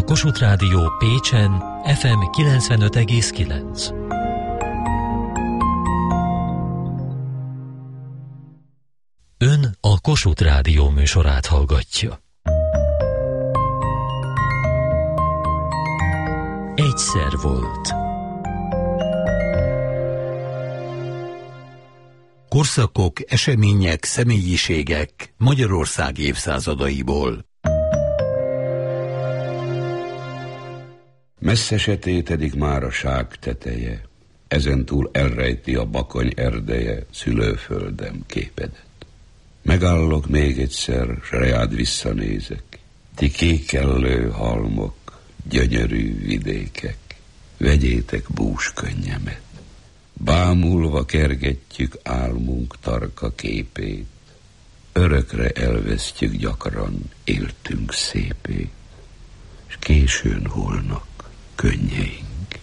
a Kossuth Rádió Pécsen FM 95,9. Ön a Kossuth Rádió műsorát hallgatja. Egyszer volt. Korszakok, események, személyiségek Magyarország évszázadaiból. Messze se tétedik már a ság teteje, ezentúl elrejti a bakony erdeje szülőföldem képedet. Megállok még egyszer, s reád visszanézek, ti kékellő halmok, gyönyörű vidékek, vegyétek bús könnyemet. Bámulva kergetjük álmunk tarka képét, örökre elvesztjük gyakran éltünk szépét, s későn holnak könnyeink.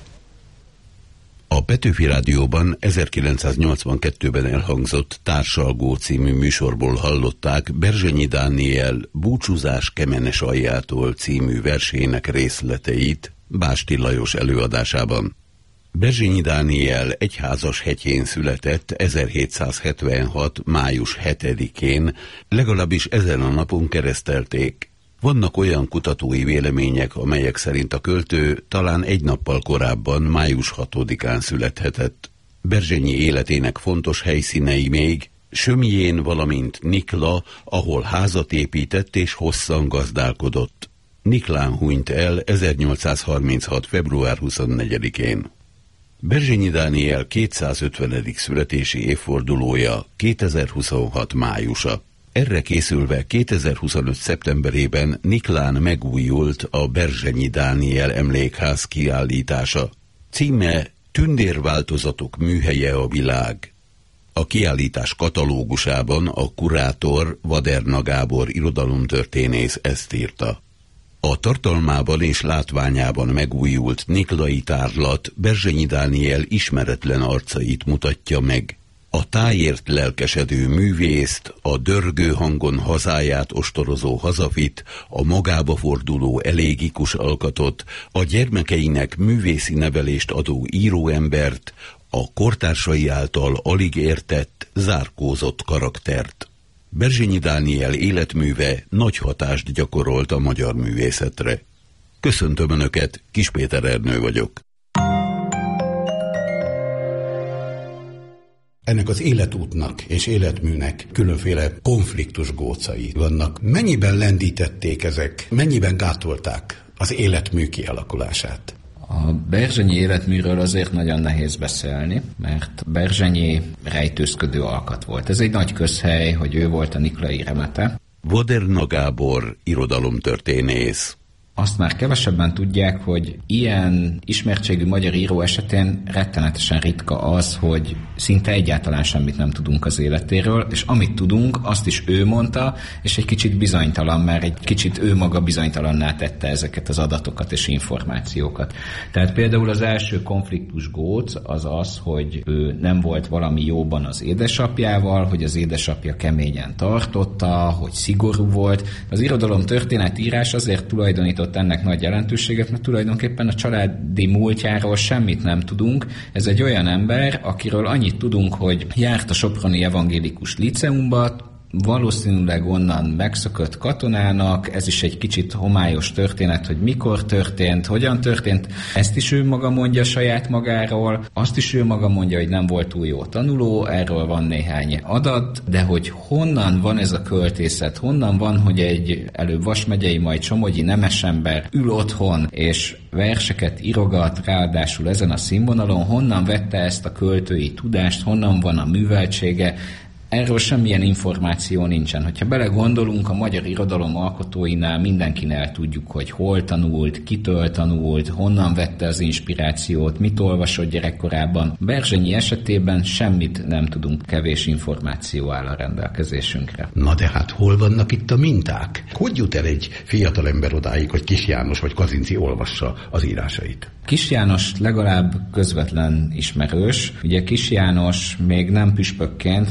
A Petőfi Rádióban 1982-ben elhangzott Társalgó című műsorból hallották Berzsenyi Dániel Búcsúzás Kemenes aljától című versének részleteit Básti Lajos előadásában. Berzsenyi Dániel Egyházashegyén született 1776. május 7-én, legalábbis ezen a napon keresztelték. Vannak olyan kutatói vélemények, amelyek szerint a költő talán egy nappal korábban, május 6-án születhetett. Berzsenyi életének fontos helyszínei még Sömjén, valamint Nikla, ahol házat épített és hosszan gazdálkodott. Niklán hunyt el 1836. február 24-én. Berzsenyi Dániel 250. születési évfordulója 2026. májusa. Erre készülve 2025. szeptemberében Niklán megújult a Berzsenyi Dániel emlékház kiállítása. Címe Tündérváltozatok műhelye a világ. A kiállítás katalógusában a kurátor Vaderna Gábor irodalomtörténész ezt írta. A tartalmában és látványában megújult niklai tárlat Berzsenyi Dániel ismeretlen arcait mutatja meg. A tájért lelkesedő művészt, a dörgő hangon hazáját ostorozó hazafit, a magába forduló elégikus alkatot, a gyermekeinek művészi nevelést adó íróembert, a kortársai által alig értett, zárkózott karaktert. Berzsenyi Dániel életműve nagy hatást gyakorolt a magyar művészetre. Köszöntöm Önöket, Kis Péter Ernő vagyok. Ennek az életútnak és életműnek különféle konfliktus gócai vannak. Mennyiben lendítették ezek, mennyiben gátolták az életmű kialakulását? A Berzsenyi életműről azért nagyon nehéz beszélni, mert Berzsenyi rejtőzködő alkat volt. Ez egy nagy közhely, hogy ő volt a niklai remete. Vaderna Gábor irodalomtörténész. Azt már kevesebben tudják, hogy ilyen ismertségű magyar író esetén rettenetesen ritka az, hogy szinte egyáltalán semmit nem tudunk az életéről, és amit tudunk, azt is ő mondta, és egy kicsit bizonytalan, mert egy kicsit ő maga bizonytalanná tette ezeket az adatokat és információkat. Tehát például az első konfliktus góc az az, hogy ő nem volt valami jóban az édesapjával, hogy az édesapja keményen tartotta, hogy szigorú volt. Az irodalom történetírás azért tulajdonított ennek nagy jelentőséget, mert tulajdonképpen a családi múltjáról semmit nem tudunk. Ez egy olyan ember, akiről annyit tudunk, hogy járt a soproni evangélikus liceumba, valószínűleg onnan megszökött katonának, ez is egy kicsit homályos történet, hogy mikor történt, hogyan történt. Ezt is ő maga mondja saját magáról, azt is ő maga mondja, hogy nem volt túl jó tanuló, erről van néhány adat, de hogy honnan van ez a költészet, honnan van, hogy egy előbb Vas megyei, majd somogyi nemesember ül otthon, és verseket írogat, ráadásul ezen a színvonalon, honnan vette ezt a költői tudást, honnan van a műveltsége. Erről semmilyen információ nincsen. Hogyha belegondolunk, a magyar irodalom alkotóinál mindenkinél tudjuk, hogy hol tanult, kitől tanult, honnan vette az inspirációt, mit olvasott gyerekkorában. Berzsenyi esetében semmit nem tudunk, kevés információ áll a rendelkezésünkre. Na de hát hol vannak itt a minták? Hogy jut el egy fiatalember odáig, hogy Kis János vagy Kazinczy olvassa az írásait? Kis János legalább közvetlen ismerős. Ugye Kis János még nem püspökként, hanem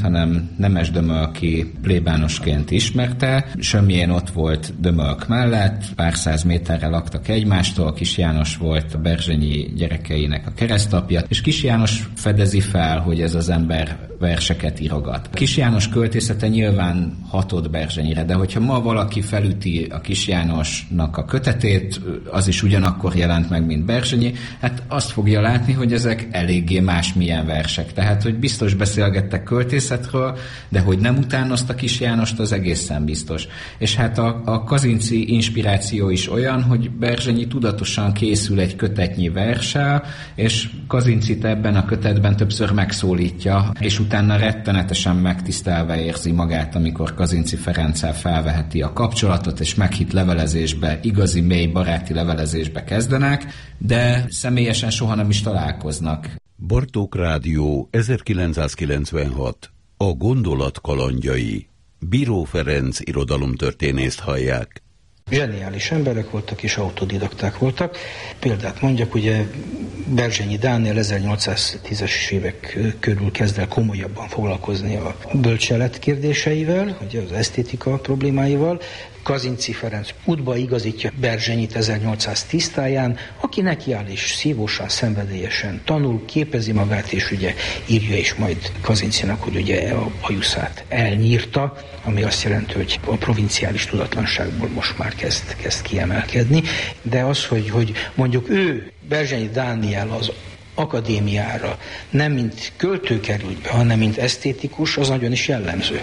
Nemes Dömölki plébánosként ismerte. Sömjén ott volt Dömölk mellett, pár száz méterre laktak egymástól, Kis János volt a Berzsenyi gyerekeinek a keresztapja, és Kis János fedezi fel, hogy ez az ember verseket írogat. Kis János költészete nyilván hatott Berzsenyire, de hogyha ma valaki felüti a Kis Jánosnak a kötetét, az is ugyanakkor jelent meg, mint Berzsenyi, hát azt fogja látni, hogy ezek eléggé másmilyen versek. Tehát, hogy biztos beszélgettek költészetről, de hogy nem utánozta Kis Jánost, az egészen biztos. És hát a Kazinczy inspiráció is olyan, hogy Berzsenyi tudatosan készül egy kötetnyi verssel, és Kazinczyt ebben a kötetben többször megszólítja, és utána rettenetesen megtisztelve érzi magát, amikor Kazinczy Ferenccel felveheti a kapcsolatot, és meghitt levelezésbe, igazi mély baráti levelezésbe kezdenek, de személyesen soha nem is találkoznak. Bartók Rádió 1996. A gondolat kalandjai. Bíró Ferenc irodalomtörténészt hallják. Zseniális emberek voltak és autodidakták voltak. Példát mondjak, ugye Berzsenyi Dániel 1810-es évek körül kezd el komolyabban foglalkozni a bölcselet kérdéseivel, ugye az esztétika problémáival. Kazinczy Ferenc útba igazítja Berzsenyit 1810 táján, aki nekiáll és szívósan, szenvedélyesen tanul, képezi magát, és ugye írja is majd Kazinczynak, hogy ugye a bajuszát elnyírta, ami azt jelenti, hogy a provinciális tudatlanságból most már kezd kiemelkedni. De az, hogy mondjuk ő, Berzsenyi Dániel az akadémiára nem mint költő került be, hanem mint esztétikus, az nagyon is jellemző.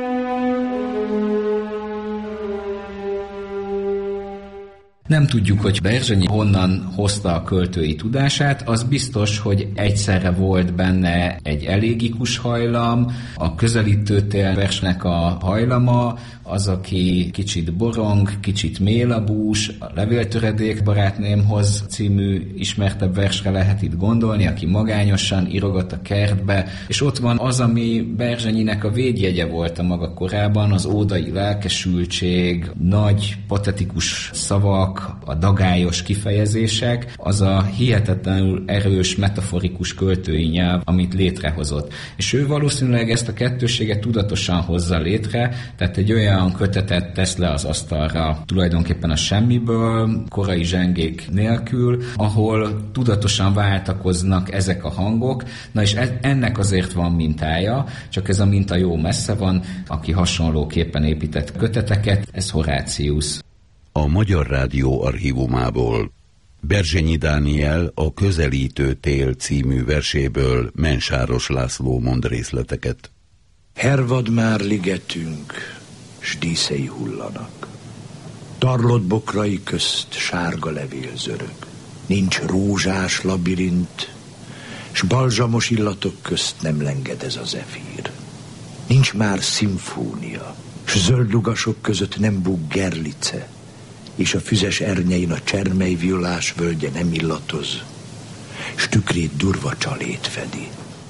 Nem tudjuk, hogy Berzsenyi honnan hozta a költői tudását, az biztos, hogy egyszerre volt benne egy elégikus hajlam, a közelítőtél versnek a hajlama, az, aki kicsit borong, kicsit mélabús, a Levéltöredék barátnémhoz című ismertebb versre lehet itt gondolni, aki magányosan írogat a kertbe, és ott van az, ami Berzsenyinek a védjegye volt a maga korában, az ódai lelkesültség, nagy, patetikus szavak, a dagályos kifejezések, az a hihetetlenül erős, metaforikus költői nyelv, amit létrehozott. És ő valószínűleg ezt a kettősséget tudatosan hozza létre, tehát egy olyan kötetet tesz le az asztalra tulajdonképpen a semmiből, korai zsengék nélkül, ahol tudatosan váltakoznak ezek a hangok, na és ennek azért van mintája, csak ez a minta jó messze van, aki hasonlóképpen épített köteteket, ez Horácius. A Magyar Rádió archívumából Berzsenyi Dániel a Közelítő tél című verséből Mensáros László mond részleteket. Hervad már ligetünk, s díszei hullanak. Tarlott bokrai közt sárga levél zörög. Nincs rózsás labirint, s balzsamos illatok közt nem lenged ez a zefír. Nincs már szimfónia, s zöld lugasok között nem búg gerlice, és a füzes ernyein a csermely violás völgye nem illatoz, s tükrét durva csalét fedi.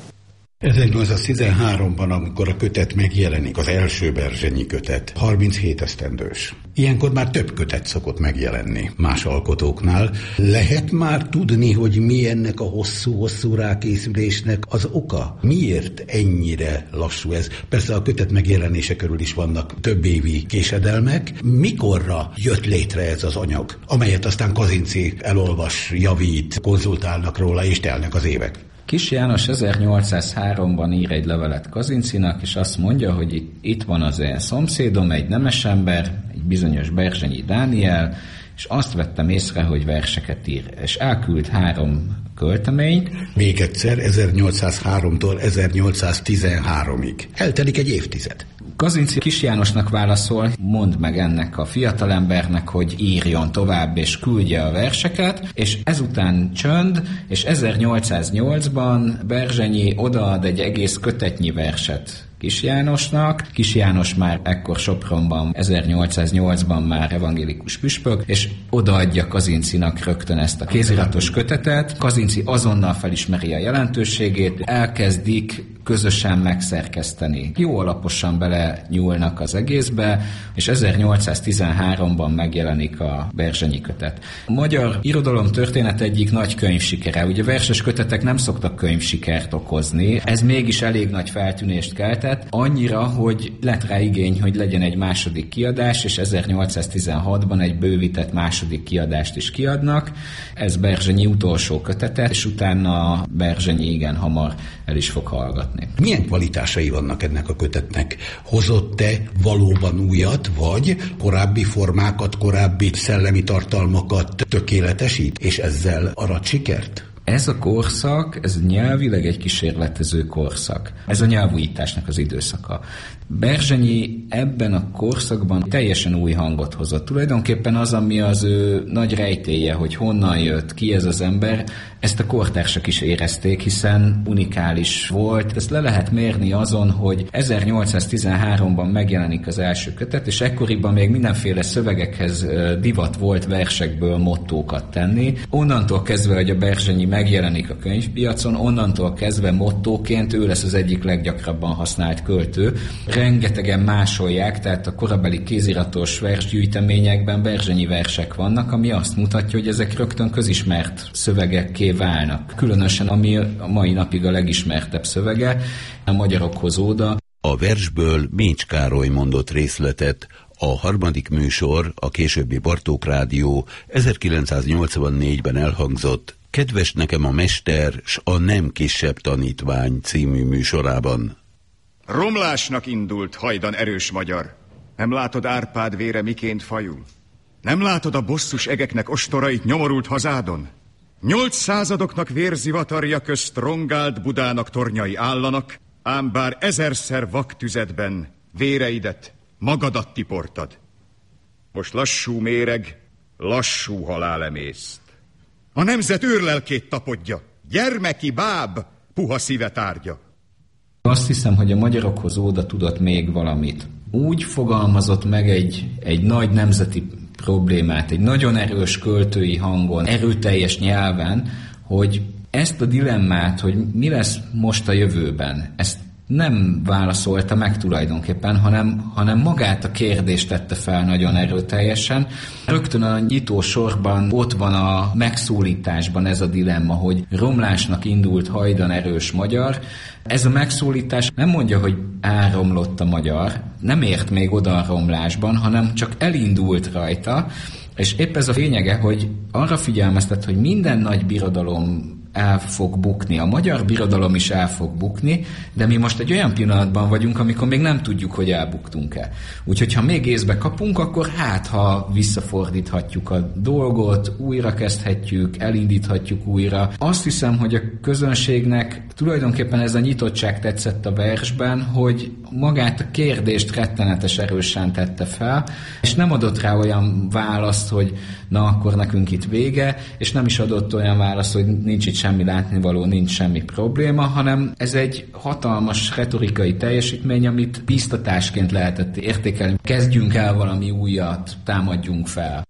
1813-ban, amikor a kötet megjelenik, az első Berzsenyi kötet, 37 esztendős. Ilyenkor már több kötet szokott megjelenni más alkotóknál. Lehet már tudni, hogy mi ennek a hosszú-hosszú rákészülésnek az oka? Miért ennyire lassú ez? Persze a kötet megjelenése körül is vannak több évi késedelmek. Mikorra jött létre ez az anyag, amelyet aztán Kazinczy elolvas, javít, konzultálnak róla, és telnek az évek? Kis János 1803-ban ír egy levelet Kazinczynak, és azt mondja, hogy itt van az én szomszédom, egy nemes ember, egy bizonyos Berzsenyi Dániel, és azt vettem észre, hogy verseket ír. És elküld 3 költeményt. Még egyszer, 1803-tól 1813-ig. Eltelik egy évtized. Kazinczy Kis Jánosnak válaszol, mondd meg ennek a fiatalembernek, hogy írjon tovább, és küldje a verseket, és ezután csönd, és 1808-ban Berzsenyi odaad egy egész kötetnyi verset Kis Jánosnak. Kis János már ekkor Sopronban, 1808-ban már evangélikus püspök, és odaadja Kazinczynak rögtön ezt a kéziratos kötetet. Kazinczy azonnal felismeri a jelentőségét, elkezdik közösen megszerkeszteni. Jó alaposan bele nyúlnak az egészbe, és 1813-ban megjelenik a Berzsenyi kötet. A magyar irodalom történet egyik nagy könyvsikere. Ugye verses kötetek nem szoktak könyvsikert okozni, ez mégis elég nagy feltűnést keltett, annyira, hogy lett rá igény, hogy legyen egy második kiadás, és 1816-ban egy bővített második kiadást is kiadnak. Ez Berzsenyi utolsó kötete, és utána Berzsenyi igen hamar el is fog hallgatni. Milyen kvalitásai vannak ennek a kötetnek? Hozott-e valóban újat, vagy korábbi formákat, korábbi szellemi tartalmakat tökéletesít, és ezzel arat sikert? Ez a korszak, ez nyelvileg egy kísérletező korszak. Ez a nyelvújításnak az időszaka. Berzsenyi ebben a korszakban teljesen új hangot hozott. Tulajdonképpen az, ami az ő nagy rejtélye, hogy honnan jött, ki ez az ember, ezt a kortársak is érezték, hiszen unikális volt. Ezt le lehet mérni azon, hogy 1813-ban megjelenik az első kötet, és ekkoriban még mindenféle szövegekhez divat volt versekből mottókat tenni. Onnantól kezdve, hogy a Berzsenyi megjelenik a könyvpiacon, onnantól kezdve mottóként ő lesz az egyik leggyakrabban használt költő. Rengetegen másolják, tehát a korabeli kéziratos versgyűjteményekben Berzsenyi versek vannak, ami azt mutatja, hogy ezek rögtön közismert szövegekké válnak. Különösen ami a mai napig a legismertebb szövege, a Magyarokhoz óda. A versből Mécs Károly mondott részletet, a harmadik műsor, a későbbi Bartók Rádió 1984-ben elhangzott Kedves nekem a mester, s a nem kisebb tanítvány című műsorában. Romlásnak indult hajdan erős magyar. Nem látod Árpád vére miként fajul? Nem látod a bosszus egeknek ostorait nyomorult hazádon? 8 századoknak vérzivatarja közt rongált Budának tornyai állanak, ám bár 1000-szer vaktüzetben véreidet, magadat tiportad. Most lassú méreg, lassú halál emészt. A nemzet őrlelkét tapodja, gyermeki báb, puha szíve tárgya. Azt hiszem, hogy a Magyarokhoz óda tudott még valamit. Úgy fogalmazott meg egy nagy nemzeti problémát, egy nagyon erős költői hangon, erőteljes nyelven, hogy ezt a dilemmát, hogy mi lesz most a jövőben, ezt nem válaszolta meg tulajdonképpen, hanem magát a kérdést tette fel nagyon erőteljesen. Rögtön a nyitó sorban ott van a megszólításban ez a dilemma, hogy romlásnak indult hajdan erős magyar. Ez a megszólítás nem mondja, hogy elromlott a magyar, nem ért még oda a romlásban, hanem csak elindult rajta, és épp ez a lényege, hogy arra figyelmeztet, hogy minden nagy birodalom el fog bukni. A magyar birodalom is el fog bukni, de mi most egy olyan pillanatban vagyunk, amikor még nem tudjuk, hogy elbuktunk-e. Úgyhogy ha még észbe kapunk, akkor ha visszafordíthatjuk a dolgot, újra kezdhetjük, elindíthatjuk újra. Azt hiszem, hogy a közönségnek tulajdonképpen ez a nyitottság tetszett a versben, hogy magát a kérdést rettenetes erősen tette fel, és nem adott rá olyan választ, hogy na akkor nekünk itt vége, és nem is adott olyan választ, hogy nincs itt semmi látnivaló, nincs semmi probléma, hanem ez egy hatalmas retorikai teljesítmény, amit bíztatásként lehetett értékelni. Kezdjünk el valami újat, támadjunk fel.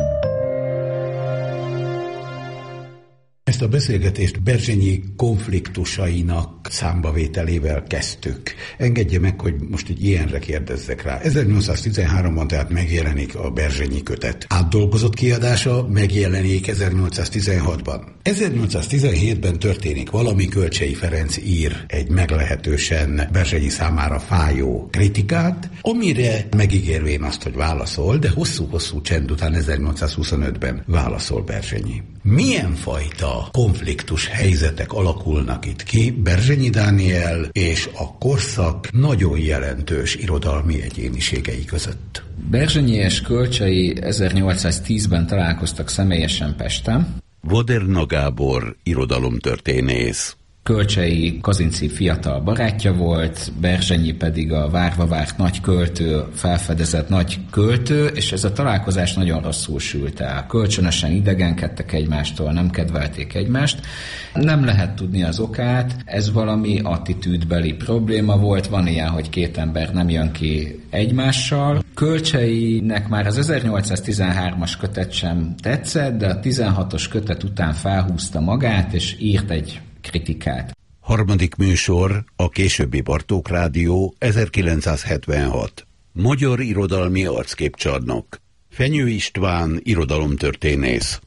Ezt a beszélgetést Berzsenyi konfliktusainak számbavételével kezdtük. Engedje meg, hogy most egy ilyenre kérdezzek rá. 1813-ban tehát megjelenik a Berzsenyi kötet. Átdolgozott kiadása megjelenik 1816-ban. 1817-ben történik valami, Kölcsey Ferenc ír egy meglehetősen Berzsenyi számára fájó kritikát, amire megígérvén azt, hogy válaszol, de hosszú-hosszú csend után 1825-ben válaszol Berzsenyi. Milyen fajta konfliktus helyzetek alakulnak itt ki Berzsenyi Dániel és a korszak nagyon jelentős irodalmi egyéniségei között? Berzsenyi és Kölcsey 1810-ben találkoztak személyesen Pesten. Voderna Gábor irodalomtörténész. Kölcsey Kazinczy fiatal barátja volt, Berzsenyi pedig a várva várt nagy költő, felfedezett nagy költő, és ez a találkozás nagyon rosszul sült el. Kölcsönösen idegenkedtek egymástól, nem kedvelték egymást. Nem lehet tudni az okát, ez valami attitűdbeli probléma volt, van ilyen, hogy két ember nem jön ki egymással. Kölcseynek már az 1813-as kötet sem tetszett, de a 16-os kötet után felhúzta magát, és írt egy kritikát. Harmadik műsor, a későbbi Bartók Rádió, 1976. Magyar irodalmi arcképcsarnok. Fenyő István, irodalomtörténész.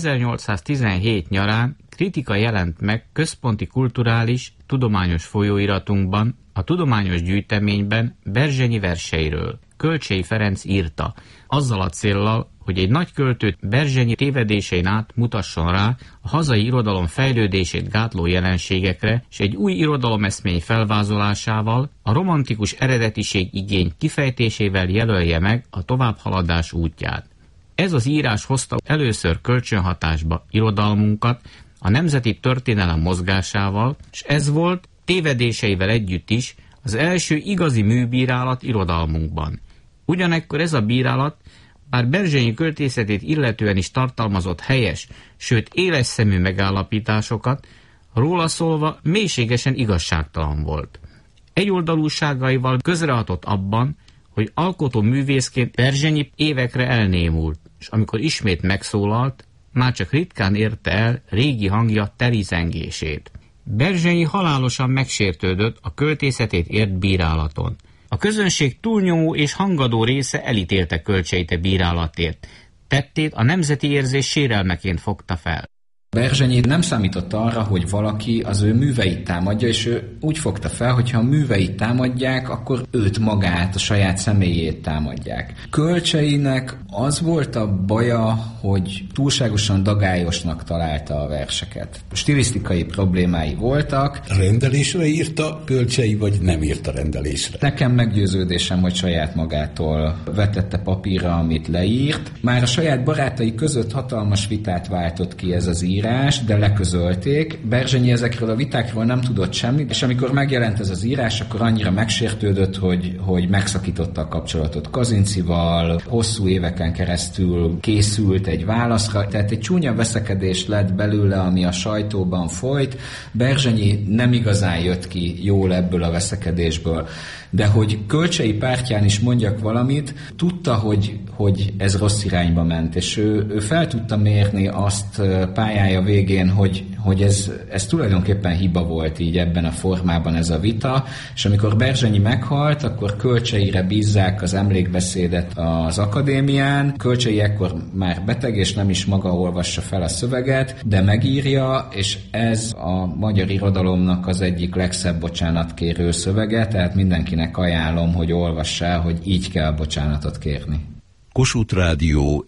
1817 nyarán kritika jelent meg központi kulturális, tudományos folyóiratunkban, a tudományos gyűjteményben Berzsenyi verseiről. Kölcsey Ferenc írta, azzal a céllal, hogy egy nagy költőt Berzsenyi tévedésein át mutasson rá a hazai irodalom fejlődését gátló jelenségekre, és egy új irodalomeszmény felvázolásával, a romantikus eredetiség igény kifejtésével jelölje meg a továbbhaladás útját. Ez az írás hozta először kölcsönhatásba irodalmunkat a nemzeti történelem mozgásával, és ez volt tévedéseivel együtt is az első igazi műbírálat irodalmunkban. Ugyanekkor ez a bírálat, bár Berzsenyi költészetét illetően is tartalmazott helyes, sőt éles szemű megállapításokat, róla szólva mélységesen igazságtalan volt. Egyoldalúságaival közrehatott abban, hogy alkotó művészként Berzsenyi évekre elnémult, és amikor ismét megszólalt, már csak ritkán érte el régi hangja teli zengését. Berzsenyi halálosan megsértődött a költészetét ért bírálaton. A közönség túlnyomó és hangadó része elítélte Kölcseyt bírálatért. Tettét a nemzeti érzés sérelmeként fogta fel. Berzsenyi nem számított arra, hogy valaki az ő műveit támadja, és ő úgy fogta fel, hogy ha a műveit támadják, akkor őt magát, a saját személyét támadják. Kölcseynek az volt a baja, hogy túlságosan dagályosnak találta a verseket. Stilisztikai problémái voltak. Rendelésre írta Kölcsey, vagy nem írta rendelésre? Nekem meggyőződésem, hogy saját magától vetette papírra, amit leírt. Már a saját barátai között hatalmas vitát váltott ki ez az írás, de leközölték. Berzsenyi ezekről a vitákról nem tudott semmit, és amikor megjelent ez az írás, akkor annyira megsértődött, hogy megszakította a kapcsolatot Kazincival, hosszú éveken keresztül készült egy válaszra, tehát egy csúnya veszekedés lett belőle, ami a sajtóban folyt. Berzsenyi nem igazán jött ki jól ebből a veszekedésből. De hogy Kölcsey pártján is mondjak valamit, tudta, hogy ez rossz irányba ment, és ő fel tudta mérni azt pályája végén, hogy ez tulajdonképpen hiba volt így ebben a formában ez a vita, és amikor Berzsenyi meghalt, akkor Kölcseyre bízzák az emlékbeszédet az akadémián. Kölcsey ekkor már beteg, és nem is maga olvassa fel a szöveget, de megírja, és ez a magyar irodalomnak az egyik legszebb bocsánatkérő szövege, tehát mindenkinek ajánlom, hogy olvass el, hogy így kell bocsánatot kérni. Kossuth Rádió,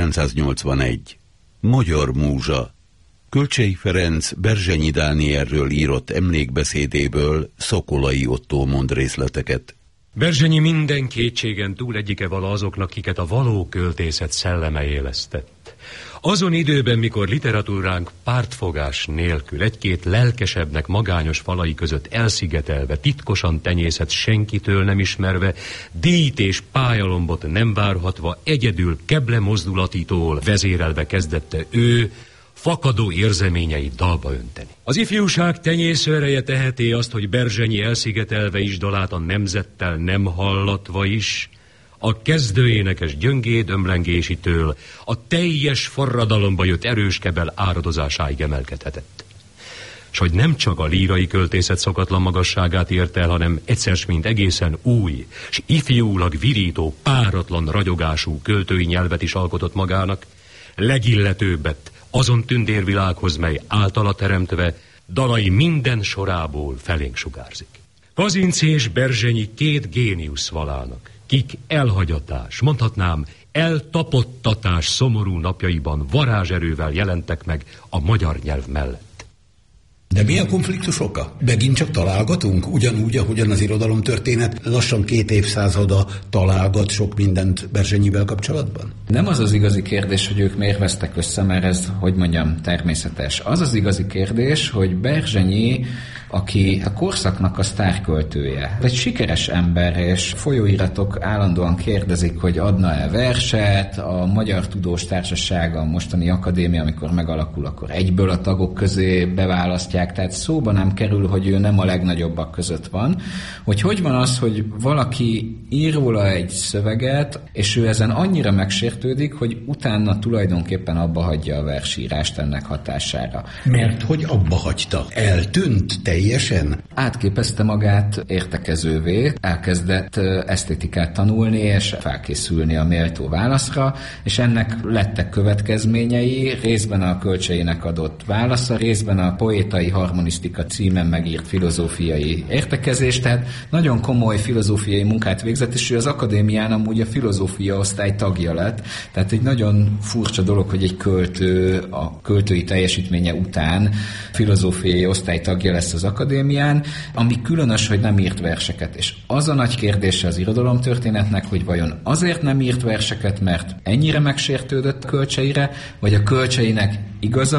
1981. Magyar múzsa. Kölcsey Ferenc Berzsenyi Dánielről írott emlékbeszédéből Szokolai Ottó mond részleteket. Berzsenyi minden kétségen túl egyike vala azoknak, kiket a való költészet szelleme élesztett. Azon időben, mikor literatúránk pártfogás nélkül egy-két lelkesebbnek magányos falai között elszigetelve, titkosan tenyészett, senkitől nem ismerve, díjt és pályalombot nem várhatva, egyedül keble mozdulatitól vezérelve kezdette ő fakadó érzeményeit dalba önteni. Az ifjúság tenyésző ereje teheti azt, hogy Berzsenyi elszigetelve is dalát a nemzettel nem hallatva is, a kezdőénekes gyöngéd ömlengésitől a teljes forradalomba jött erős kebel áradozásáig emelkedhetett. S hogy nem csak a lírai költészet szokatlan magasságát ért el, hanem egyszer mint egészen új, s ifjúlag virító, páratlan ragyogású költői nyelvet is alkotott magának, legilletőbbet azon tündérvilághoz, mely általa teremtve dalai minden sorából felénk sugárzik. Kazinczy és Berzsenyi két géniusz valának, kik elhagyatás, mondhatnám eltapottatás szomorú napjaiban varázserővel jelentek meg a magyar nyelv mellett. De mi a konfliktus oka? Megint csak találgatunk? Ugyanúgy, ahogyan az irodalomtörténet lassan 2 évszázada találgat sok mindent Berzsenyivel kapcsolatban? Nem az az igazi kérdés, hogy ők miért vesztek össze, mert ez, hogy mondjam, természetes. Az az igazi kérdés, hogy Berzsenyi, aki a korszaknak a sztárköltője, egy sikeres ember, és folyóiratok állandóan kérdezik, hogy adna-e verset, a Magyar Tudós Társaság, a mostani akadémia, amikor megalakul, akkor egyből a tagok közé beválasztják, tehát szóba nem kerül, hogy ő nem a legnagyobbak között van. Hogy van az, hogy valaki ír róla egy szöveget, és ő ezen annyira megsértődik, hogy utána tulajdonképpen abba hagyja a versírást ennek hatására. Mert hogy abba hagyta? Eltűnt teljesen? Átképezte magát értekezővé, elkezdett esztétikát tanulni és felkészülni a méltó válaszra, és ennek lettek következményei, részben a Kölcseinek adott válasza, részben a Poétai harmonisztika címen megírt filozófiai értekezés, tehát nagyon komoly filozófiai munkát végzett, és ő az akadémián amúgy a filozófia osztály tagja lett, tehát egy nagyon furcsa dolog, hogy egy költő a költői teljesítménye után filozófiai osztály tagja lesz az akadémián, ami különös, hogy nem írt verseket. És az a nagy kérdése az irodalomtörténetnek, hogy vajon azért nem írt verseket, mert ennyire megsértődött Kölcseire, vagy a Kölcseinek igaza